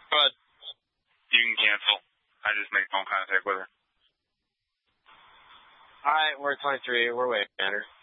But you can cancel. I just make phone contact with her. All right, we're at 23. We're waiting at her.